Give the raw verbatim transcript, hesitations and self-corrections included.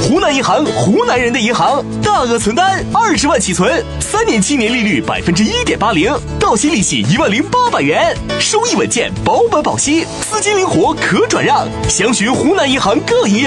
湖南银行，湖南人的银行，大额存单二十万起存，三年期年利率百分之一点八零，到期利息一万零八百元，收益稳健，保本保息，资金灵活可转让。详询湖南银行各营业